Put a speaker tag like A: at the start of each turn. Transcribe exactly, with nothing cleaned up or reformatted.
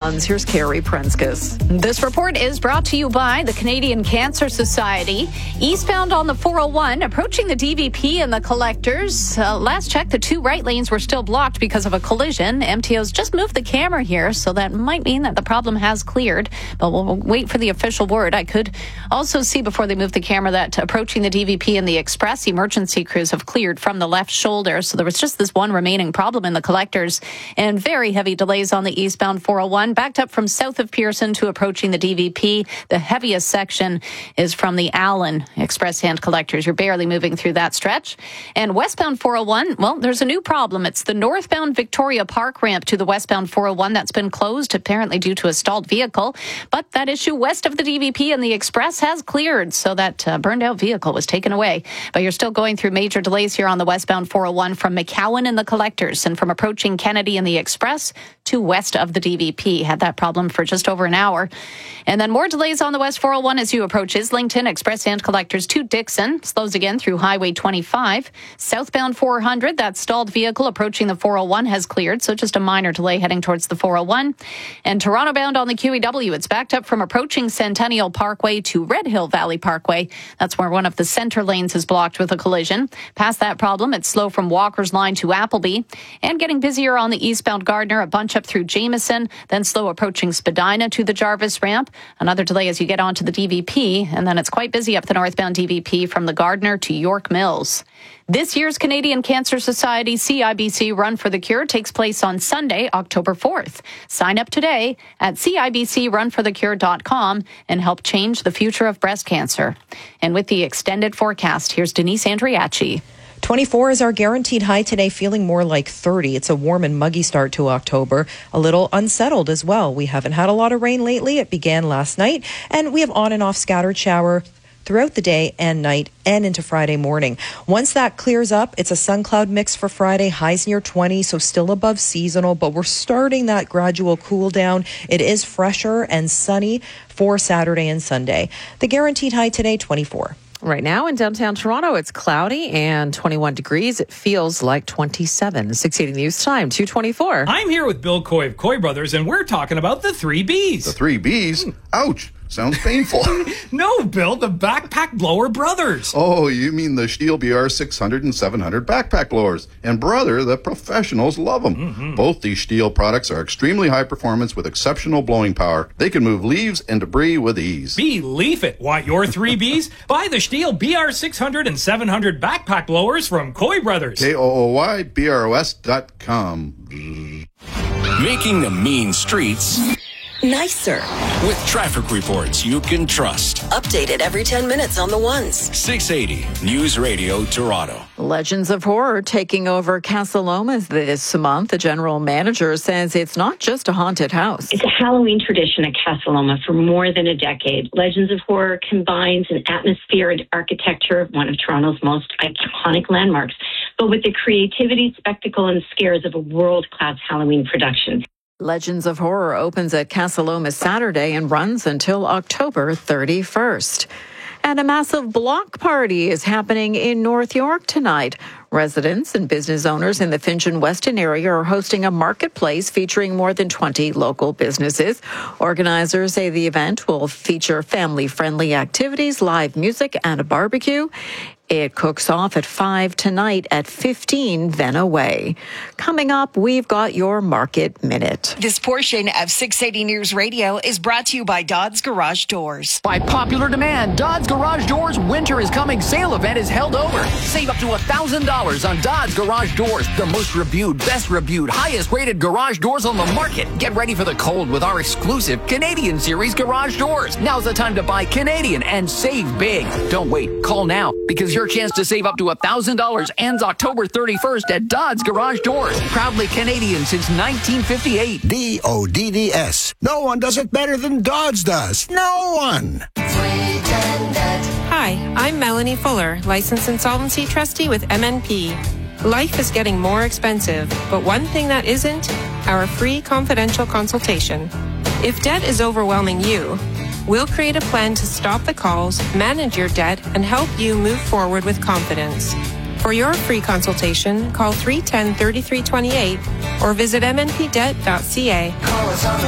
A: ones. Here's Carrie Prenskus. This report is brought to you by the Canadian Cancer Society. Eastbound on the four oh one, approaching the D V P and the collectors. Uh, last check, the two right lanes were still blocked because of a collision. M T O's just moved the camera here, so that might mean that the problem has cleared. But we'll wait for the official word. I could also see before they move the camera that approaching the D V P and the Express, emergency crews have cleared from the left shoulder. So there was just this one remaining problem in the collectors, and very heavy delays on the eastbound four oh one, backed up from south of Pearson to approaching the D V P. The heaviest section is from the Allen Express hand collectors. You're barely moving through that stretch. And westbound four oh one, well, there's a new problem. It's the northbound Victoria Park ramp to the westbound four oh one that's been closed, apparently due to a stalled vehicle. But that issue west of the D V P and the Express has cleared, so that uh, burned out vehicle was taken away. But you're still going through major delays here on the westbound four oh one from McCowan and the collectors, and from approaching Kennedy and the Express to west of the D V P. Had that problem for just over an hour. And then more delays on the west four oh one as you approach Islington. Express and collectors to Dixon. Slows again through Highway twenty-five. Southbound four hundred, that stalled vehicle approaching the four oh one has cleared, so just a minor delay heading towards the four oh one. And Toronto bound on the Q E W, it's backed up from approaching Centennial Parkway to Red Hill Valley Parkway. That's where one of the center lanes is blocked with a collision. Past that problem, it's slow from Walker's Line to Appleby. And getting busier on the eastbound Gardner, a bunch up through Jameson, then slow approaching Spadina to the Jarvis ramp. Another delay as you get onto the D V P, and then it's quite busy up the northbound D V P from the Gardner to York Mills. This year's Canadian Cancer Society C I B C Run for the Cure takes place on Sunday, October fourth. Sign up today at C I B C run for the cure dot com and help change the future of breast cancer. And with the extended forecast, here's Denise Andriachi.
B: twenty-four is our guaranteed high today, feeling more like thirty. It's a warm and muggy start to October, a little unsettled as well. We haven't had a lot of rain lately. It began last night, and we have on and off scattered shower throughout the day and night and into Friday morning. Once that clears up, it's a sun cloud mix for Friday, highs near twenty, so still above seasonal, but we're starting that gradual cool down. It is fresher and sunny for Saturday and Sunday. The guaranteed high today, twenty-four.
C: Right now in downtown Toronto, it's cloudy and twenty-one degrees. It feels like twenty-seven. six eighty News Time, two twenty-four.
D: I'm here with Bill Coy of Coy Brothers, and we're talking about the three Bs.
E: The three Bs? Ouch. Sounds painful.
D: No, Bill, the Backpack Blower Brothers.
E: Oh, you mean the Stihl B R six hundred and seven hundred backpack blowers. And brother, the professionals love them. Mm-hmm. Both these Stihl products are extremely high performance with exceptional blowing power. They can move leaves and debris with ease.
D: Believe it. Want your three Bs? Buy the Stihl B R six hundred and seven hundred backpack blowers from Coy Brothers.
E: K O O Y B R O S dot com.
F: Making the mean streets
G: nicer
F: with traffic reports you can trust.
G: Updated every ten minutes on the ones.
F: six eighty News Radio Toronto.
A: Legends of Horror taking over Casa Loma this month. The general manager says it's not just a haunted house.
H: It's a Halloween tradition at Casa Loma for more than a decade. Legends of Horror combines an atmosphere and architecture of one of Toronto's most iconic landmarks, but with the creativity, spectacle, and scares of a world-class Halloween production.
A: Legends of Horror opens at Casa Loma Saturday and runs until October thirty-first. And a massive block party is happening in North York tonight. Residents and business owners in the Finch and Weston area are hosting a marketplace featuring more than twenty local businesses. Organizers say the event will feature family-friendly activities, live music, and a barbecue. It cooks off at five tonight at fifteen Vena Way. Coming up, we've got your Market Minute.
I: This portion of six eighty News Radio is brought to you by Dodds Garage Doors.
J: By popular demand, Dodds Garage Doors Winter is Coming sale event is held over. Save up to one thousand dollars on Dodds Garage Doors, the most reviewed, best reviewed, highest rated garage doors on the market. Get ready for the cold with our exclusive Canadian Series garage doors. Now's the time to buy Canadian and save big. Don't wait. Call now because your chance to save up to one thousand dollars ends October thirty-first at Dodds Garage Doors. Proudly Canadian since nineteen fifty-eight.
K: D O D D S. No one does it better than Dodds does. No one.
L: Hi, I'm Melanie Fuller, licensed insolvency trustee with M N P. Life is getting more expensive, but one thing that isn't, our free confidential consultation. If debt is overwhelming you, we'll create a plan to stop the calls, manage your debt, and help you move forward with confidence. For your free consultation, call three one zero, three three two eight or visit m n p debt dot c a.
M: Call us on the